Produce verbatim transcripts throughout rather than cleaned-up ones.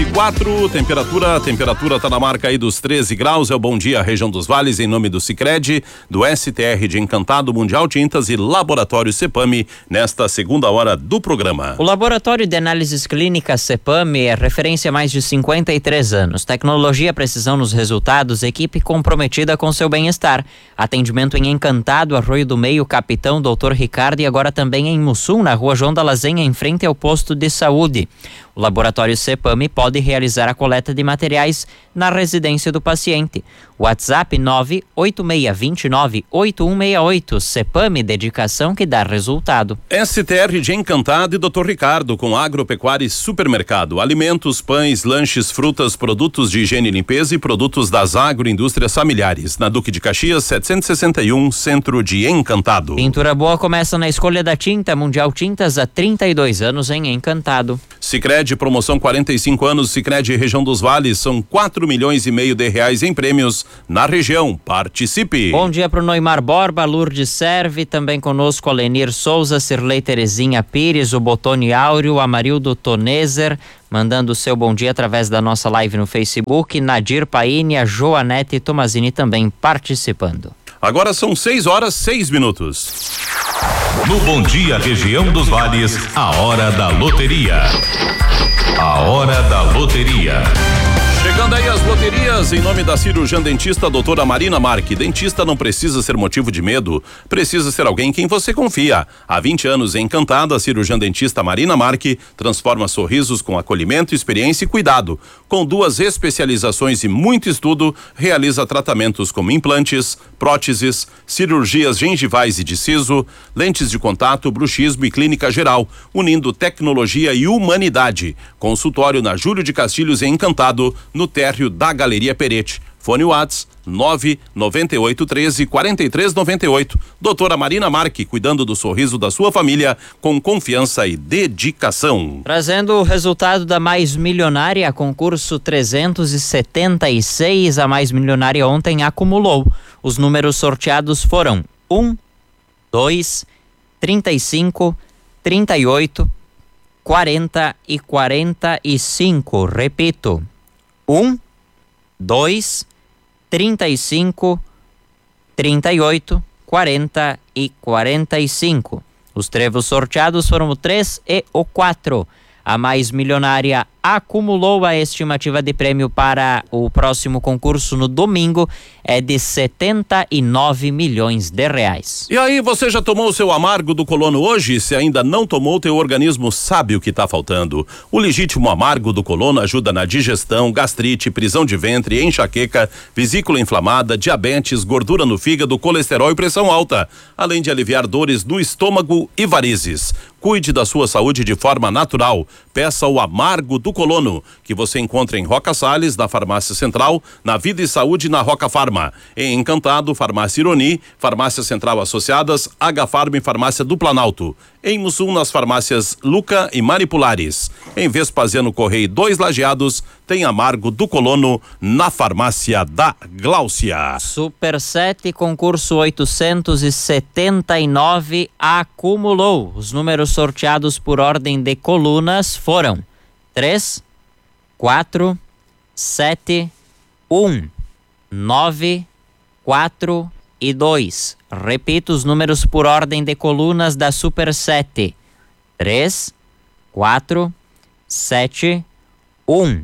e quatro, temperatura, temperatura tá na marca aí dos treze graus, é o Bom Dia Região dos Vales, em nome do Sicredi, do S T R de Encantado, Mundial Tintas e Laboratório Cepame, nesta segunda hora do programa. O Laboratório de Análises Clínicas Cepame é referência há mais de cinquenta e três anos. Tecnologia, precisão nos resultados, equipe comprometida com seu bem-estar. Atendimento em Encantado, Arroio do Meio, Capitão, doutor Ricardo e agora também em Mussum, na rua João da Lazenha, em frente ao posto de saúde. O Laboratório Cepame pode realizar a coleta de materiais na residência do paciente. WhatsApp nove oito seis dois nove oito um seis oito. Cepame, dedicação que dá resultado. S T R de Encantado e doutor Ricardo, com Agropecuária e Supermercado. Alimentos, pães, lanches, frutas, produtos de higiene e limpeza e produtos das agroindústrias familiares. Na Duque de Caxias, setecentos e sessenta e um, Centro de Encantado. Pintura boa começa na escolha da tinta. Mundial Tintas há trinta e dois anos em Encantado. Sicredi, promoção quarenta e cinco anos, Sicredi Região dos Vales, são quatro milhões e meio de reais em prêmios na região. Participe. Bom dia para o Noimar Borba, Lourdes Serve, também conosco Alenir Souza, Cirlei Terezinha Pires, o Botone Áureo, Amarildo Tonezer, mandando o seu bom dia através da nossa live no Facebook, Nadir Paine, a Joanete Tomazini também participando. Agora são seis horas, seis minutos. No Bom Dia Região dos Vales, a hora da loteria. A hora da loteria. Chegando aí as loterias, em nome da cirurgiã dentista doutora Marina Marque. Dentista não precisa ser motivo de medo, precisa ser alguém em quem você confia. Há vinte anos Encantada, a cirurgiã dentista Marina Marque transforma sorrisos com acolhimento, experiência e cuidado. Com duas especializações e muito estudo, realiza tratamentos como implantes, próteses, cirurgias gengivais e de siso, lentes de contato, bruxismo e clínica geral, unindo tecnologia e humanidade. Consultório na Júlio de Castilhos em Encantado, no térreo da Galeria Perete. Fone Whats nove nove oito um três quatro três nove oito. Doutora Marina Marque, cuidando do sorriso da sua família com confiança e dedicação. Trazendo o resultado da Mais Milionária, concurso trezentos e setenta e seis. A Mais Milionária ontem acumulou. Os números sorteados foram um, dois, trinta e cinco, trinta e oito, quarenta e quarenta e cinco. Repito. um, dois, trinta e cinco, trinta e oito, quarenta e quarenta e cinco. Os trevos sorteados foram o três e o quatro. A Mais Milionária acumulou a estimativa de prêmio para o próximo concurso no domingo é de setenta e nove milhões de reais. E aí, você já tomou o seu amargo do colono hoje? Se ainda não tomou, teu organismo sabe o que está faltando. O legítimo amargo do colono ajuda na digestão, gastrite, prisão de ventre, enxaqueca, vesícula inflamada, diabetes, gordura no fígado, colesterol e pressão alta, além de aliviar dores no estômago e varizes. Cuide da sua saúde de forma natural. Peça o amargo do colono, que você encontra em Roca Salles, na Farmácia Central, na Vida e Saúde, na Roca Farma. Em Encantado, Farmácia Ironi, Farmácia Central Associadas, H Farma e Farmácia do Planalto. Em Mussum, nas farmácias Luca e Manipulares. Em Vespasiano Correia dois Lajeados, tem amargo do colono na Farmácia da Gláucia. Super sete, concurso oitocentos e setenta e nove, acumulou. Os números sorteados por ordem de colunas foram três, quatro, sete, um, nove, quatro e dois. Repito os números por ordem de colunas da Super sete. três, quatro, sete, um,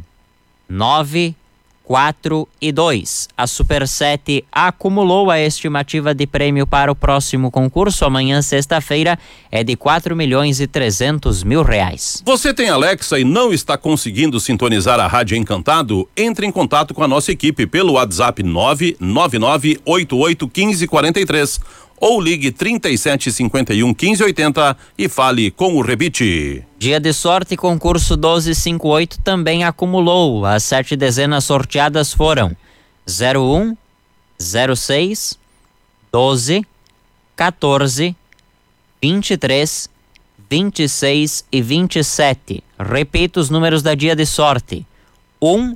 nove, quatro e dois. A Super sete acumulou a estimativa de prêmio para o próximo concurso. Amanhã, sexta-feira, é de quatro milhões e trezentos mil reais. Você tem Alexa e não está conseguindo sintonizar a Rádio Encantado? Entre em contato com a nossa equipe pelo WhatsApp nove nove nove oito oito um cinco quatro três ou ligue trinta e sete cinquenta e um quinze oitenta e fale com o Rebite. Dia de sorte, concurso doze cinquenta e oito também acumulou. As sete dezenas sorteadas foram zero um, zero seis, doze, quatorze, vinte e três, vinte e seis e vinte e sete. Repito os números da dia de sorte: um,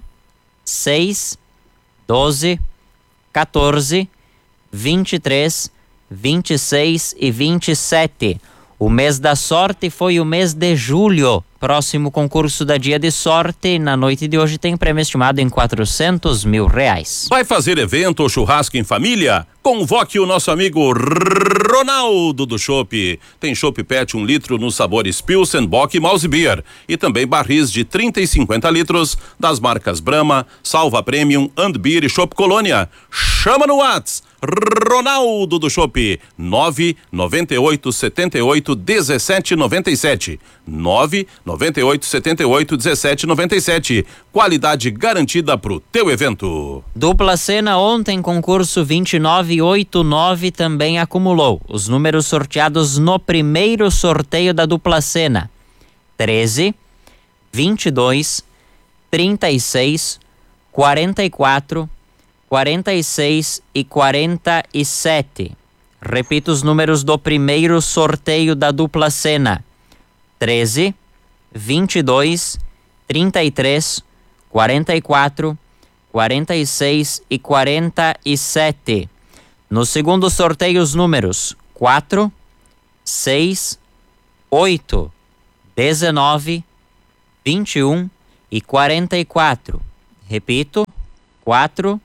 seis, doze, quatorze, vinte e três, vinte e seis e vinte e sete. O mês da sorte foi o mês de julho. Próximo concurso da Dia de Sorte, na noite de hoje, tem prêmio estimado em quatrocentos mil reais. Vai fazer evento ou churrasco em família? Convoque o nosso amigo Ronaldo do Chopp. Tem Chopp Pet um litro nos sabores Pilsen, Bock e Mouse Beer. E também barris de trinta e cinquenta litros das marcas Brahma, Salva Premium, And Beer e Chopp Colônia. Chama no WhatsApp. Ronaldo do Chopp, nove nove oito sete oito um sete nove sete. nove nove oito sete oito um sete nove sete. Qualidade garantida pro teu evento. Dupla Cena ontem, concurso vinte e nove oitenta e nove também acumulou. Os números sorteados no primeiro sorteio da Dupla Cena: treze, vinte e dois, trinta e seis, quarenta e quatro, quarenta e seis e quarenta e sete. Repito os números do primeiro sorteio da Dupla Cena: treze, vinte e dois, trinta e três, quarenta e quatro, quarenta e seis e quarenta e sete. No segundo sorteio, os números quatro, seis, oito, dezenove, vinte e um e quarenta e quatro. Repito: quatro,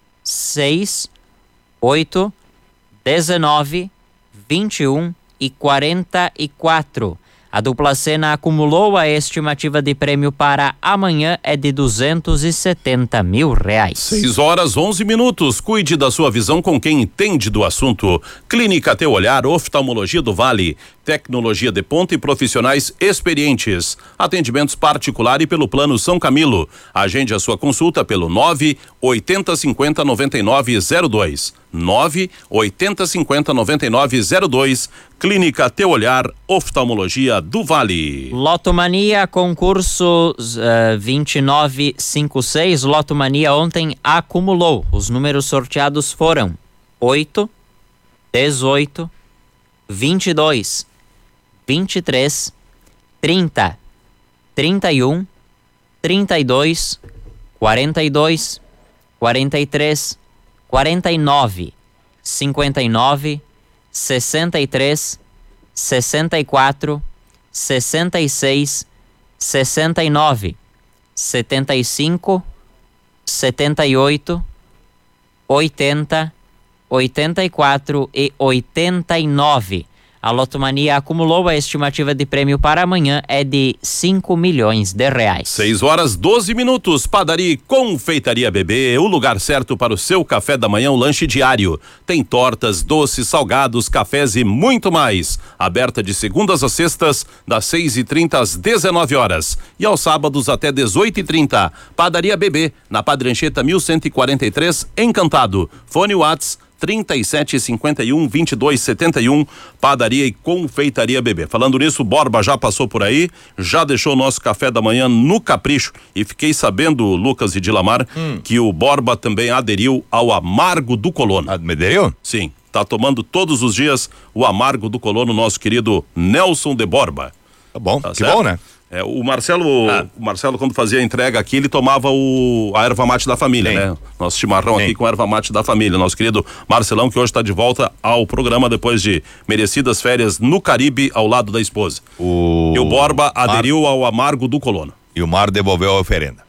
seis, oito, dezenove, vinte e um e quarenta e quatro. A Dupla Cena acumulou. A estimativa de prêmio para amanhã é de duzentos e setenta mil reais. seis horas onze minutos. Cuide da sua visão com quem entende do assunto. Clínica Teu Olhar, Oftalmologia do Vale. Tecnologia de ponta e profissionais experientes. Atendimentos particular e pelo Plano São Camilo. Agende a sua consulta pelo nove oitenta cinquenta noventa e nove zero dois. nove oitenta cinquenta noventa e nove zero dois. Clínica Teu Olhar, Oftalmologia do Vale. Lotomania, concurso uh, vinte e nove cinquenta e seis. Lotomania ontem acumulou. Os números sorteados foram oito, dezoito, vinte e dois, vinte e três, trinta, trinta e um, trinta e dois, quarenta e dois, quarenta e três, quarenta e nove, cinquenta e nove, sessenta e três, sessenta e quatro, sessenta e seis, sessenta e nove, setenta e cinco, setenta e oito, oitenta, oitenta e quatro e oitenta e nove. A Lotomania acumulou. A estimativa de prêmio para amanhã é de cinco milhões de reais. seis horas doze minutos. Padaria e Confeitaria Bebê, o lugar certo para o seu café da manhã, o lanche diário. Tem tortas, doces, salgados, cafés e muito mais. Aberta de segundas a sextas, das seis e trinta às dezenove horas. E aos sábados até dezoito e trinta. Padaria Bebê, na Padre Anchieta mil cento e quarenta e três, Encantado. Fone WhatsApp trinta e sete, cinquenta e um, vinte e dois, setenta e um. Padaria e Confeitaria Bebê. Falando nisso, o Borba já passou por aí, já deixou o nosso café da manhã no capricho, e fiquei sabendo, Lucas e Dilamar, hum. que o Borba também aderiu ao Amargo do Colono. Aderiu? Sim, tá tomando todos os dias o Amargo do Colono, nosso querido Nelson de Borba. Tá bom, tá que certo? bom, né? É, o Marcelo, ah. o Marcelo, quando fazia a entrega aqui, ele tomava o, a erva mate da família, Sim. né? Nosso chimarrão Sim. aqui com a erva mate da família. Nosso querido Marcelão, que hoje está de volta ao programa depois de merecidas férias no Caribe, ao lado da esposa. O... E o Borba Mar... aderiu ao Amargo do Colono. E o Mar devolveu a oferenda.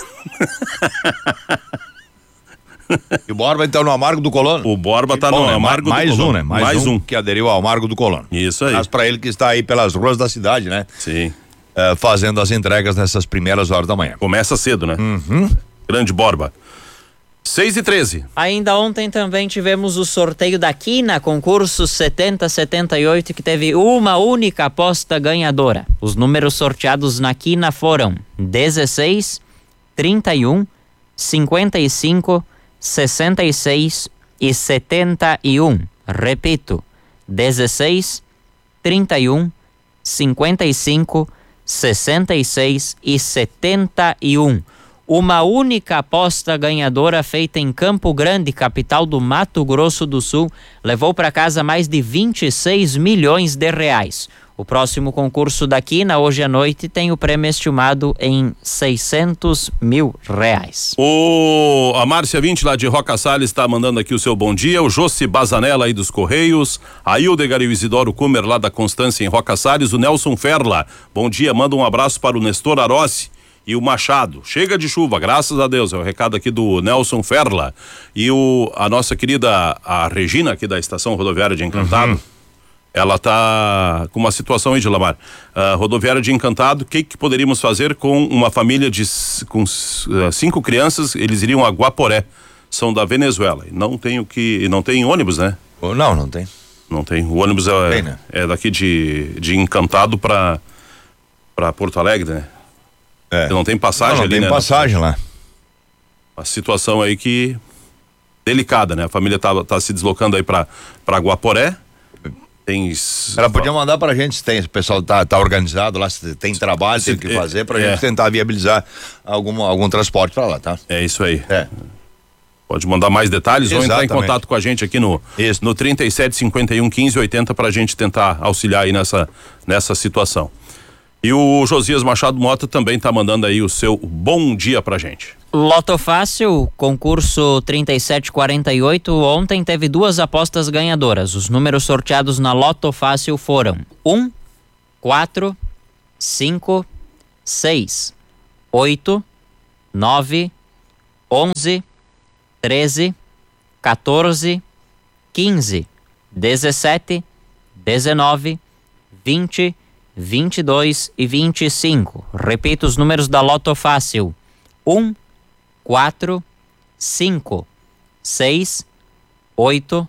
E o Borba então no Amargo do Colono? O Borba tá bom, no né? Amargo mais do Colono. Um, né? Mais, mais um, um que aderiu ao Amargo do Colono. Isso aí. Mas pra ele que está aí pelas ruas da cidade, né? Sim. Uh, fazendo as entregas nessas primeiras horas da manhã. Começa cedo, né? Uhum. Grande Borba. seis e treze. Ainda ontem também tivemos o sorteio da Quina, concurso setenta setenta e oito, que teve uma única aposta ganhadora. Os números sorteados na Quina foram dezesseis, trinta e um, cinquenta e cinco, sessenta e seis e setenta e um. Repito, dezesseis, trinta e um, cinquenta e cinco, sessenta e seis e setenta e um. Uma única aposta ganhadora feita em Campo Grande, capital do Mato Grosso do Sul, levou para casa mais de vinte e seis milhões de reais. O O próximo concurso da quina, hoje à noite, tem o prêmio estimado em seiscentos mil reais. O, a Márcia vinte lá de Roca Salles está mandando aqui o seu bom dia. O Jossi Bazanella aí dos Correios. A Hildegar e o Isidoro Kumer lá da Constância em Roca Salles. O Nelson Ferla, bom dia, manda um abraço para o Nestor Arossi e o Machado. Chega de chuva, graças a Deus. É o recado aqui do Nelson Ferla. E o, a nossa querida a Regina aqui da Estação Rodoviária de Encantado. Uhum. Ela tá com uma situação aí de Lamar. Uh, rodoviária de Encantado, o que que poderíamos fazer com uma família de com uh, cinco crianças? Eles iriam a Guaporé, são da Venezuela. E não tem o que, não tem ônibus, né? Não, não tem. Não tem. O ônibus é, tem, né? é daqui de, de Encantado para para Porto Alegre, né? É. Não tem passagem não, não ali, tem né? passagem lá. A situação aí que delicada, né? A família tá, tá se deslocando aí para para Guaporé. Tem... Ela podia mandar pra gente se tem, se o pessoal tá, tá organizado lá, se tem trabalho, se, tem o que fazer pra é. gente tentar viabilizar algum, algum transporte pra lá, tá? É isso aí. É. Pode mandar mais detalhes. Exatamente. Ou entrar em contato com a gente aqui no, no trinta e sete, cinquenta e um, quinze, oitenta pra gente tentar auxiliar aí nessa, nessa situação. E o Josias Machado Mota também tá mandando aí o seu bom dia pra gente. Loto Fácil, concurso trinta e sete quarenta e oito, ontem teve duas apostas ganhadoras. Os números sorteados na Loto Fácil foram um, quatro, cinco, seis, oito, nove, onze, treze, quatorze, quinze, dezessete, dezenove, vinte, vinte e dois e vinte e cinco. Repito os números da Loto Fácil: um, quatro, cinco, seis, oito,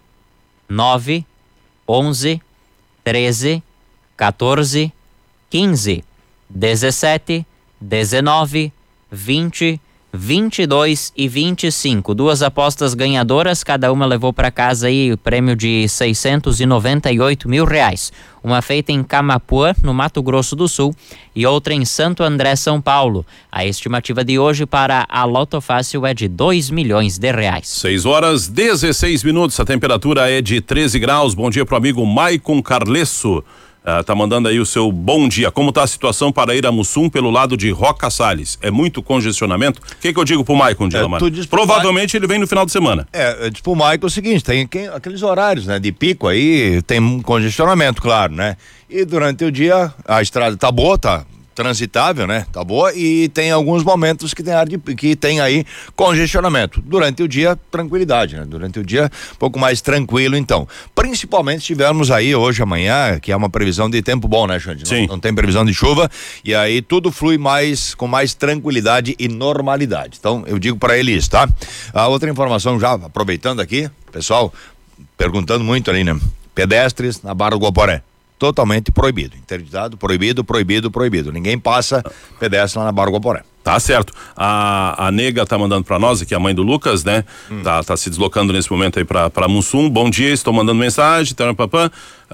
nove, onze, treze, quatorze, quinze, dezessete, dezenove, vinte, vinte e dois e vinte e cinco. Duas apostas ganhadoras, cada uma levou para casa aí o prêmio de seiscentos e noventa e oito mil reais. Uma feita em Camapuã, no Mato Grosso do Sul, e outra em Santo André, São Paulo. A estimativa de hoje para a Loto Fácil é de dois milhões de reais. seis horas, dezesseis minutos, a temperatura é de treze graus. Bom dia pro amigo Maicon Carlesso. Uh, tá mandando aí o seu bom dia. Como tá a situação para ir a Mussum pelo lado de Roca Salles? É muito congestionamento? O que que eu digo pro Maicon, Dilamar? É, Provavelmente Ma... ele vem no final de semana. É, eu disse pro Maicon o seguinte, tem quem, aqueles horários, né, de pico aí, tem um congestionamento, claro, né? E durante o dia a estrada tá boa, tá transitável, né? Tá boa, e tem alguns momentos que tem área de, que tem aí congestionamento. Durante o dia, tranquilidade, né? Durante o dia, um pouco mais tranquilo, então. Principalmente se tivermos aí hoje, amanhã, que é uma previsão de tempo bom, né, Xande? Sim. Não, não tem previsão de chuva, e aí tudo flui mais, com mais tranquilidade e normalidade. Então, eu digo para ele isso, tá? A outra informação já, aproveitando aqui, pessoal, perguntando muito ali, né? Pedestres na Barra do Guaporé. Totalmente proibido, interditado, proibido, proibido, proibido. Ninguém passa pedestre lá na Barra do Guaporé. Tá certo. A, a nega tá mandando pra nós aqui, a mãe do Lucas, né? Hum. Tá, tá se deslocando nesse momento aí pra, pra Mussum. Bom dia, estou mandando mensagem, papá.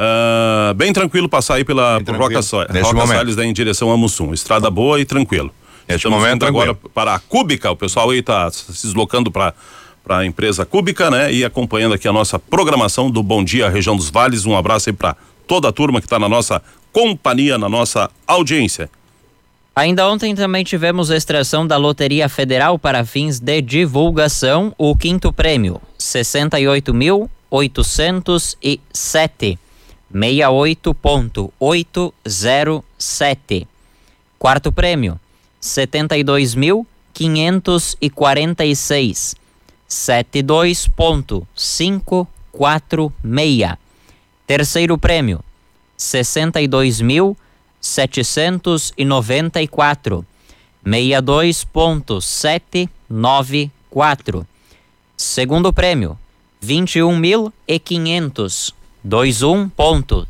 Uh, bem tranquilo passar aí pela por Roca, so, Roca Salles, né, em direção a Mussum. Estrada boa e tranquilo. Neste Estamos momento agora para a Cúbica, o pessoal aí tá se deslocando pra para a empresa Cúbica, né? E acompanhando aqui a nossa programação do Bom Dia Região dos Vales. Um abraço aí pra toda a turma que está na nossa companhia, na nossa audiência. Ainda ontem também tivemos a extração da Loteria Federal para fins de divulgação. O quinto prêmio, sessenta e oito mil oitocentos e sete, sessenta e oito ponto oitocentos e sete. Quarto prêmio, setenta e dois mil quinhentos e quarenta e seis, setenta e dois ponto quinhentos e quarenta e seis. Terceiro prêmio, sessenta e dois mil setecentos e noventa e quatro, sessenta e dois ponto setecentos e noventa e quatro. Segundo prêmio, vinte e um mil e quinhentos, vinte e um ponto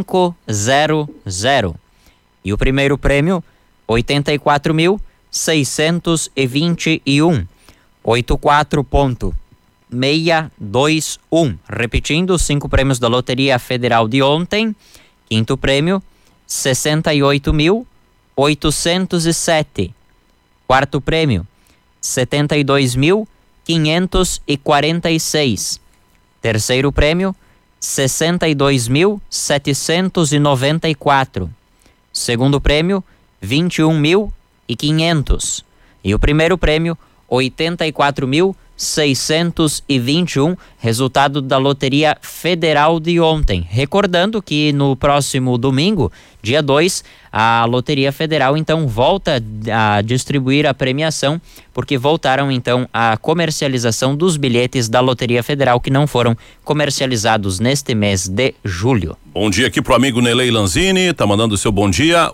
quinhentos. E o primeiro prêmio, oitenta e quatro mil seiscentos e vinte e um, oitenta e quatro ponto seiscentos e vinte e um. Repetindo, os cinco prêmios da Loteria Federal de ontem. Quinto prêmio, sessenta e oito mil oitocentos e sete. Quarto prêmio, setenta e dois mil quinhentos e quarenta e seis. Terceiro prêmio, sessenta e dois mil setecentos e noventa e quatro. Segundo prêmio, vinte e um mil e quinhentos. E o primeiro prêmio, oitenta e quatro mil seiscentos e vinte e um, resultado da Loteria Federal de ontem. Recordando que no próximo domingo, dia dois, a Loteria Federal então volta a distribuir a premiação, porque voltaram então a comercialização dos bilhetes da Loteria Federal que não foram comercializados neste mês de julho. Bom dia aqui pro amigo Nelei Lanzini, tá mandando o seu bom dia.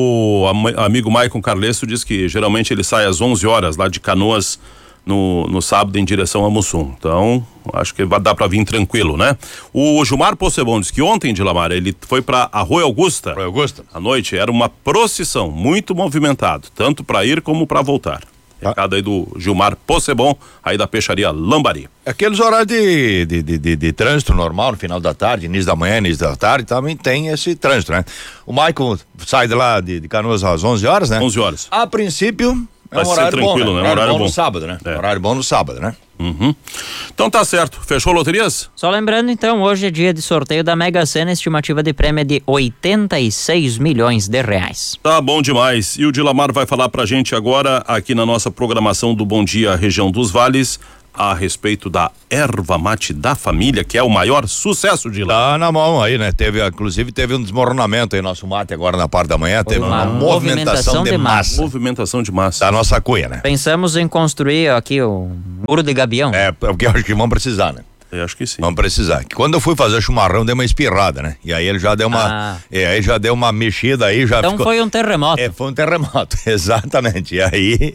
O am- amigo Maicon Carlesso diz que geralmente ele sai às onze horas lá de Canoas No, no sábado em direção a Mussum. Então, acho que vai dar para vir tranquilo, né? O Gilmar Possebon diz que ontem, de Lamar, ele foi para Arroio Augusta. Arroio Augusta. À noite, era uma procissão, muito movimentado, tanto para ir como para voltar. Ah. Recado aí do Gilmar Possebon, aí da peixaria Lambari. Aqueles horários de, de, de, de, de trânsito normal, no final da tarde, início da manhã, início da tarde, também tem esse trânsito, né? O Michael sai de lá de, de Canoas às onze horas, né? onze horas. A princípio, é Vai um ser horário tranquilo, bom, né? né? Um horário bom bom. no sábado, né? É. Horário bom no sábado, né? Uhum. Então tá certo. Fechou loterias? Só lembrando então, hoje é dia de sorteio da Mega Sena, estimativa de prêmio é de oitenta e seis milhões de reais. Tá bom demais. E o Dilamar vai falar pra gente agora, aqui na nossa programação do Bom Dia Região dos Vales, a respeito da erva mate da família, que é o maior sucesso de lá. Tá na mão aí, né? Teve, inclusive, teve um desmoronamento aí, nosso mate agora na parte da manhã, teve uma uma, movimentação, movimentação de, de massa, Movimentação de massa. da nossa cunha, né? Pensamos em construir aqui o muro de gabião. É, porque eu acho que vão precisar, né? Eu acho que sim. Vamos precisar. Que Quando eu fui fazer chimarrão, deu uma espirrada, né? E aí ele já deu uma, Ah. e aí já deu uma mexida aí, já Então ficou... foi um terremoto. É, foi um terremoto, exatamente. E aí,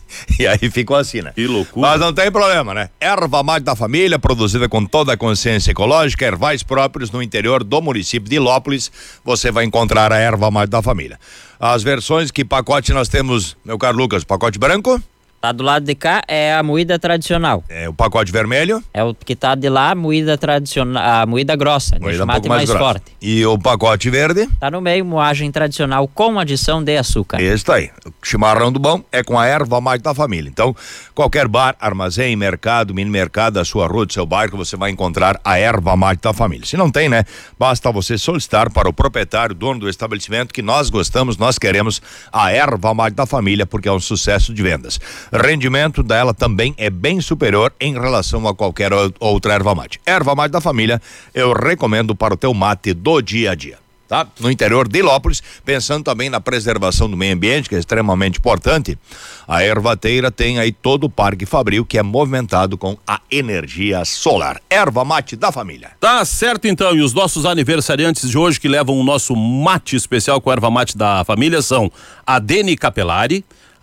e aí ficou assim, né? Que loucura. Mas não tem problema, né? Erva mate da família, produzida com toda a consciência ecológica, ervais próprios no interior do município de Ilópolis, você vai encontrar a erva mate da família. As versões, que pacote nós temos, meu caro Lucas? Pacote branco, Tá do lado de cá é a moída tradicional. é, o pacote vermelho, É o que tá de lá, a moída tradicional, a moída grossa, moída deixa um o mate pouco mais, mais grossa. forte. E o pacote verde, Tá no meio, moagem tradicional com adição de açúcar. esse tá aí. O chimarrão do bom é com a erva mate da família. Então, qualquer bar, armazém, mercado, mini mercado da sua rua, do seu bairro, você vai encontrar a erva mate da família. Se não tem, né? Basta você solicitar para o proprietário, dono do estabelecimento, que nós gostamos, nós queremos a erva mate da família, porque é um sucesso de vendas. Rendimento dela também é bem superior em relação a qualquer o- outra erva mate. Erva mate da família, eu recomendo para o teu mate do dia a dia. Tá? No interior de Ilópolis, pensando também na preservação do meio ambiente, que é extremamente importante, a Ervateira tem aí todo o Parque Fabril, que é movimentado com a energia solar. Erva mate da família. Tá certo então, e os nossos aniversariantes de hoje que levam o nosso mate especial com a erva mate da família são a Deni Capelari,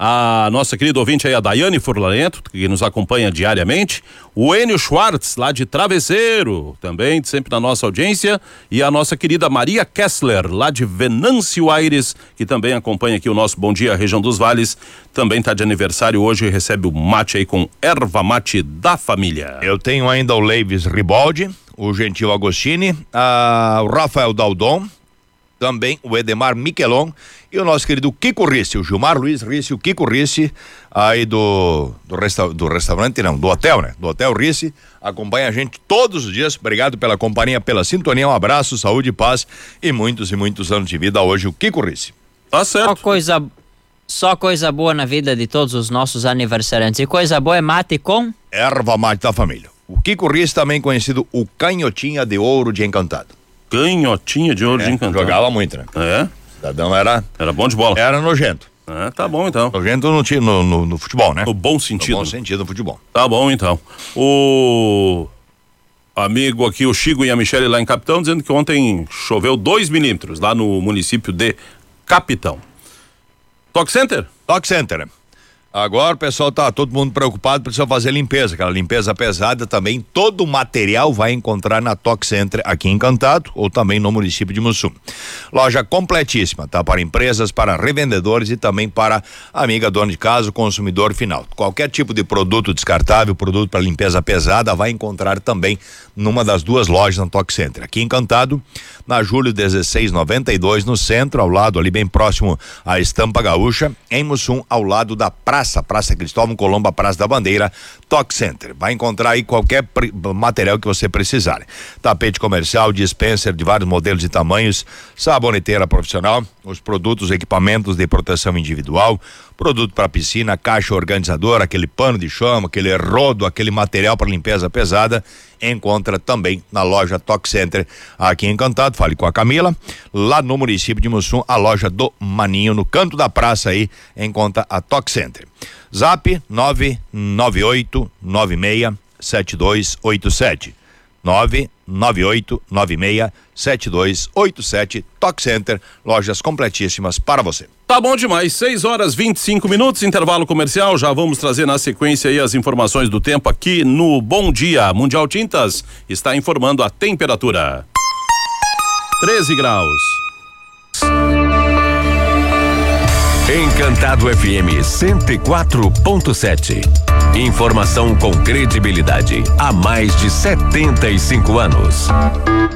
a nossa querida ouvinte aí, a Daiane Furlanento, que nos acompanha diariamente, o Enio Schwartz, lá de Travesseiro, também sempre na nossa audiência, e a nossa querida Maria Kessler, lá de Venâncio Aires, que também acompanha aqui o nosso Bom Dia Região dos Vales, também tá de aniversário hoje e recebe o mate aí com erva mate da família. Eu tenho ainda o Leivis Ribaldi, o Gentil Agostini, a, o Rafael Daldon, também o Edemar Miquelon e o nosso querido Kiko Risse, o Gilmar Luiz Risse, o Kiko Risse, aí do, do, resta, do restaurante, não, do hotel, né? Do Hotel Risse, acompanha a gente todos os dias. Obrigado pela companhia, pela sintonia, um abraço, saúde, paz e muitos e muitos anos de vida hoje, o Kiko Risse. Tá Só certo. coisa, só coisa boa na vida de todos os nossos aniversariantes. E coisa boa é mate com... Erva mate da família. O Kiko Risse, também conhecido o Canhotinha de Ouro de Encantado. Canhotinha de ouro É, de encantado. jogava muito, né? É? Cidadão era, Era bom de bola. era nojento. É, tá bom então. Nojento no, ti- no, no, no futebol, né? No bom No sentido. bom sentido no futebol. Tá bom então. O amigo aqui, o Chico e a Michele lá em Capitão, dizendo que ontem choveu dois milímetros lá no município de Capitão. Talk Center? Talk Center. Agora o pessoal tá todo mundo preocupado, precisa fazer limpeza, aquela limpeza pesada também. Todo o material vai encontrar na Talk Center aqui em Encantado ou também no município de Mussum. Loja completíssima, tá? Para empresas, para revendedores e também para amiga dona de casa, consumidor final. Qualquer tipo de produto descartável, produto para limpeza pesada, vai encontrar também numa das duas lojas na Talk Center. Aqui em Encantado, na Júlio dezesseis noventa e dois, no centro, ao lado ali bem próximo à Estampa Gaúcha, em Mussum, ao lado da Praça praça, Praça Cristóvão Colombo, Praça da Bandeira, Toque Center. Vai encontrar aí qualquer material que você precisar. Tapete comercial, dispenser de vários modelos e tamanhos, saboneteira profissional, os produtos, equipamentos de proteção individual, produto para piscina, caixa organizadora, aquele pano de chão, aquele rodo, aquele material para limpeza pesada, encontra também na loja Toque Center aqui em Encantado. Fale com a Camila, lá no município de Mussum, a loja do Maninho, no canto da praça aí, encontra a Toque Center. Zap nove nove oito nove seis sete dois oito sete. nove nove oito nove seis sete dois oito sete. Toque Center, lojas completíssimas para você. Tá bom demais, seis horas vinte e cinco minutos, intervalo comercial. Já vamos trazer na sequência aí as informações do tempo aqui no Bom Dia. Mundial Tintas está informando a temperatura. treze graus. Encantado F M cento e quatro ponto sete. Informação com credibilidade há mais de setenta e cinco anos.